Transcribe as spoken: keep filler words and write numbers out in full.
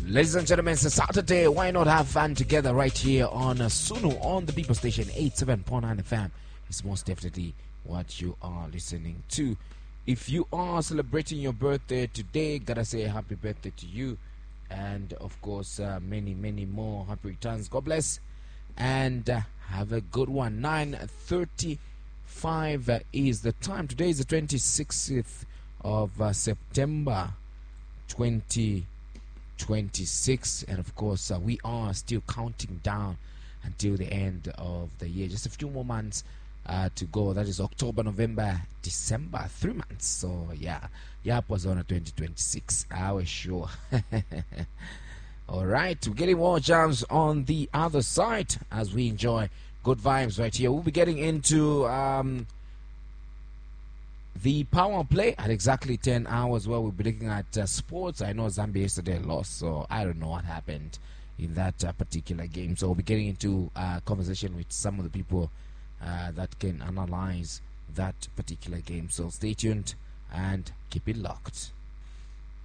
Ladies and gentlemen, it's a Saturday. Why not have fun together right here on uh, Sunu on the People Station eighty-seven point nine F M? It's most definitely what you are listening to. If you are celebrating your birthday today, gotta say happy birthday to you. And of course, uh, many, many more happy returns. God bless. And uh, have a good one. nine thirty-five uh, is the time. Today is the twenty-sixth of uh, September twenty twenty-six, and of course uh, we are still counting down until the end of the year. Just a few more months uh, to go. That is October, November, December, three months. So yeah, yeah, was on a twenty twenty-six. I was sure. All right, we're getting more jams on the other side as we enjoy good vibes right here. We'll be getting into um the power play at exactly ten hours, where we'll be looking at uh, sports. I know Zambia yesterday lost, so I don't know what happened in that uh, particular game. So we'll be getting into a uh, conversation with some of the people uh, that can analyze that particular game. So stay tuned and keep it locked.